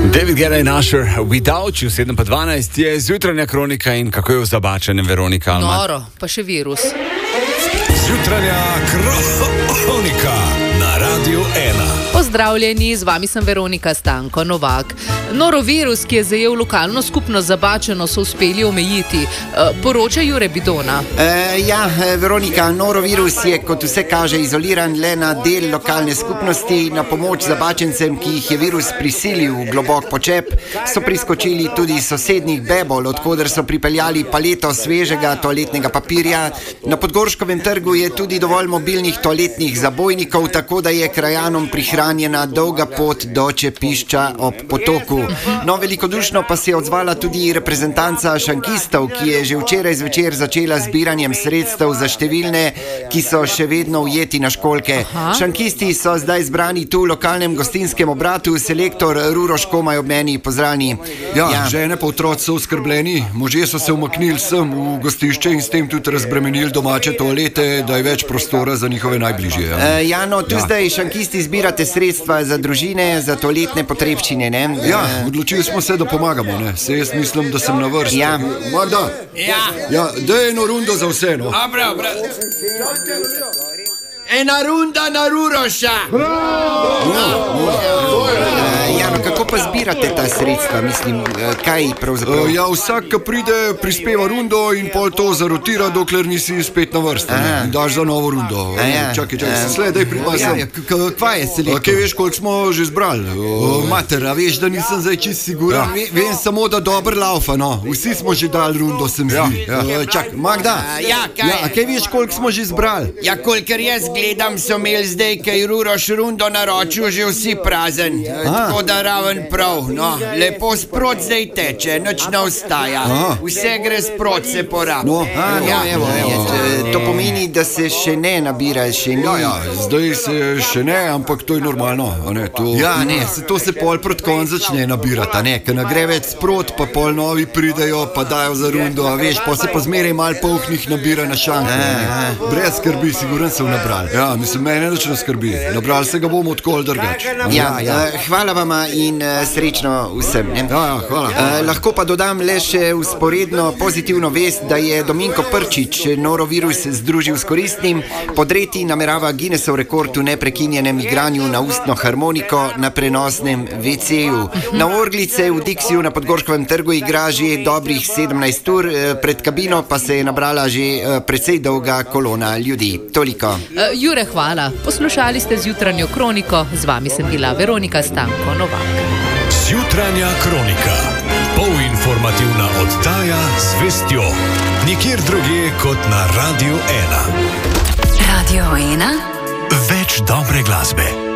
David Guetta in Usher, Without You, 7:12 je zjutranja kronika in kako je v zabačenem Veronika Alma. Noro, pa še virus. Zjutranja kronika na Radiu 1. Pozdravljeni, z vami sem Veronika Stanko Novak. Norovirus, ki je zajel lokalno skupnost Zabačeno, so uspeli omejiti. Poroča Jure Bidona. Veronika, norovirus je, kot vse kaže, izoliran le na del lokalne skupnosti. Na pomoč Zabačencem, ki jih je virus prisilil v globok počep, so priskočili tudi iz sosednjih Bebol, odkoder so pripeljali paleto svežega toaletnega papirja. Na Podgorškovem trgu je tudi dovolj mobilnih toaletnih zabojnikov, tako da je krajanom prihranjena dolga pot do Čepišča ob potoku. No, velikodušno pa se je odzvala tudi reprezentanca šankistov, ki je že včeraj zvečer začela zbiranjem sredstev za številne, ki so še vedno ujeti na školjke. Šankisti so zdaj zbrani tu v lokalnem gostinskem obratu, selektor Ruroš Komaj ob meni, pozdravljeni. Žene pa otroci so oskrbljeni, možje so se umaknili sem v gostišče in s tem tudi razbremenili domače toalete, da je več prostora za njihove najbližje. Tu zdaj šankisti zbirate sredstva za družine, za toaletne potrebščine, ne? Odločili smo se, da pomagamo, ne? Se jaz mislim, da sem na vrsti. Magda? Daj eno rundo za vse, no? Ena runda na Ruroša! Kako pa zbirate ta sredstva? Mislim, kaj pravzaprav? Vsak, ki pride, prispeva rundo in pol to zarotira, dokler nisi spet na vrsti. Daš za novo rundo. Čakaj, sledaj pripasem. Kva je selektor? Kaj veš, koliko smo že zbrali? Mater, a veš, da nisem zdaj čist siguran. Vem samo, da dober laufa, no. Vsi smo že dali rundo, sem zdi. Čak, Magda? Kaj veš, koliko smo že zbrali? Kolikor jaz gledam, so imeli zdaj, kaj Ruroš rundo naročil, že vsi prazen. Tako da raven prav, no. Lepo sprot zdaj teče, nič ne ostaja. Vse gre sprot, se porabi. To pomeni, da se še ne nabira, še ni. Zdaj se še ne, ampak to je normalno. To se pol proti koncu začne nabirati, ne. Ker ne gre več sprot, pa pol novi pridejo, pa dajo za rundo, a veš, pa se pa zmeraj malo polhnih nabira na šanku. Brez skrbi, siguren sem nabral. Mislim, mene nič ne skrbi. Nabral se ga bomo odkoli drugač. Hvala vama in srečno vsem. Hvala. Lahko pa dodam le še vzporedno pozitivno vest, da je Dominko Prčič norovirus združil s koristnim. Podreti namerava Guinnessov rekord v neprekinjenem igranju na ustno harmoniko na prenosnem WC-ju. Na orglice v Dixiju na Podgorškovem trgu igra že dobrih 17 ur, pred kabino pa se je nabrala že precej dolga kolona ljudi. Toliko. Jure, hvala. Poslušali ste zjutranjo kroniko, z vami sem bila Veronika Stanko Novak. Zjutranja kronika, polinformativna oddaja z vestjo, nikjer drugje kot na Radiu 1. Radio 1. Več dobre glasbe.